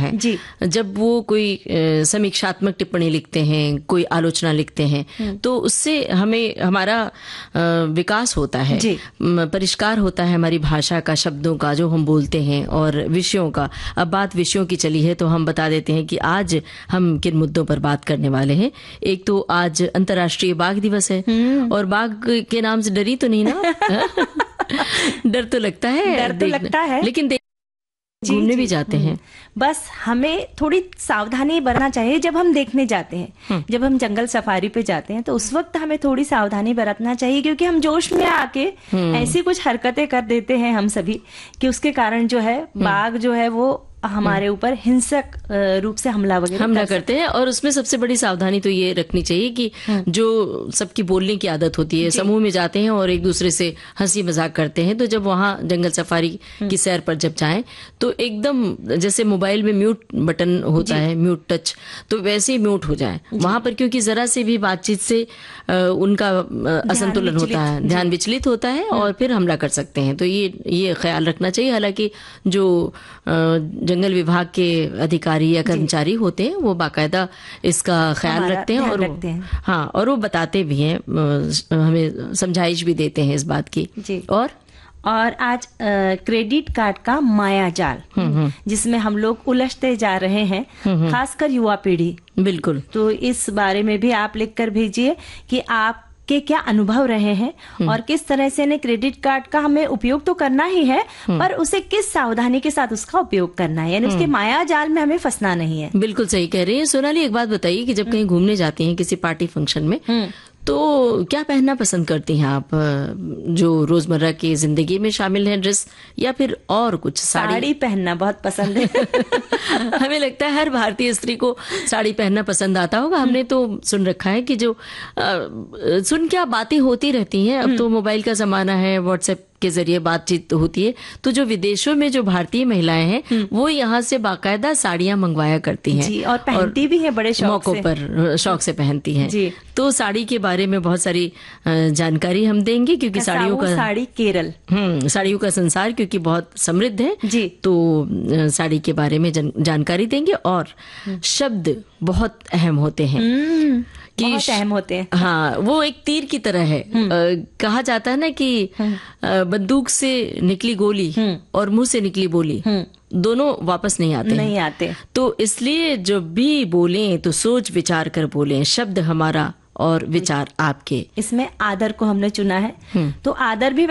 है जी। जब वो कोई समीक्षात्मक टिप्पणी लिखते हैं, कोई आलोचना लिखते हैं, तो उससे हमें हमारा विकास होता है, परिष्कार होता है हमारी भाषा का, शब्दों का जो हम बोलते हैं और विषयों का। अब बात विषयों की चली है तो हम बता देते हैं कि आज हम किन मुद्दों पर बात करने वाले हैं। एक तो आज अंतर्राष्ट्रीय बाघ दिवस है, और बाघ के नाम से डरी तो नहीं ना? डर तो लगता है, लेकिन घूमने भी जाते हैं। बस हमें थोड़ी सावधानी बरतना चाहिए जब हम देखने जाते हैं। जब हम जंगल सफारी पे जाते हैं तो उस वक्त हमें थोड़ी सावधानी बरतना चाहिए, क्योंकि हम जोश में आके ऐसी कुछ हरकतें कर देते हैं हम सभी कि उसके कारण जो है बाघ जो है वो हमारे ऊपर हिंसक रूप से हमला करते हैं। और उसमें सबसे बड़ी सावधानी तो ये रखनी चाहिए कि जो सबकी बोलने की आदत होती है, समूह में जाते हैं और एक दूसरे से हंसी मजाक करते हैं, तो जब वहां जंगल सफारी की सैर पर जब जाएं तो एकदम जैसे मोबाइल में म्यूट बटन होता है, म्यूट टच, तो वैसे ही म्यूट हो जाए वहां पर, क्योंकि जरा से भी बातचीत से उनका असंतुलन होता है, ध्यान विचलित होता है और फिर हमला कर सकते हैं। तो ये ख्याल रखना चाहिए। हालांकि जो जंगल विभाग के अधिकारी या कर्मचारी होते हैं वो बाकायदा इसका ख्याल रखते हैं, और वो बताते भी हैं, हमें समझाइश भी देते हैं इस बात की। और आज क्रेडिट कार्ड का माया जाल, जिसमें हम लोग उलझते जा रहे हैं, खासकर युवा पीढ़ी। बिल्कुल। तो इस बारे में भी आप लिखकर भेजिए कि आप के क्या अनुभव रहे हैं और किस तरह से ने क्रेडिट कार्ड का हमें उपयोग तो करना ही है, पर उसे किस सावधानी के साथ उसका उपयोग करना है, यानी उसके माया जाल में हमें फंसना नहीं है। बिल्कुल सही कह रही है सोनाली। एक बात बताइए कि जब कहीं घूमने जाती हैं किसी पार्टी फंक्शन में, तो क्या पहनना पसंद करती हैं आप, जो रोजमर्रा की जिंदगी में शामिल है ड्रेस, या फिर और कुछ? साड़ी पहनना बहुत पसंद है। हमें लगता है हर भारतीय स्त्री को साड़ी पहनना पसंद आता होगा। हमने तो सुन रखा है कि जो सुन क्या बातें होती रहती हैं। अब तो मोबाइल का जमाना है, व्हाट्सएप के जरिए बातचीत होती है, तो जो विदेशों में जो भारतीय महिलाएं हैं वो यहाँ से बाकायदा साड़ियां मंगवाया करती हैं जी, और पहनती भी हैं बड़े मौकों पर, शौक से पहनती हैं जी। तो साड़ी के बारे में बहुत सारी जानकारी हम देंगे, क्योंकि साड़ी केरल, साड़ियों का संसार क्योंकि बहुत समृद्ध है जी। तो साड़ी के बारे में जानकारी देंगे। और शब्द बहुत अहम होते हैं, बहुत अहम होते हैं। हाँ, वो एक तीर की तरह है। कहा जाता है ना कि बंदूक से निकली गोली और मुंह से निकली बोली दोनों वापस नहीं आते। तो इसलिए जब भी बोलें तो सोच विचार कर बोलें। शब्द हमारा और विचार आपके। इसमें आदर को हमने चुना है, तो आदर भी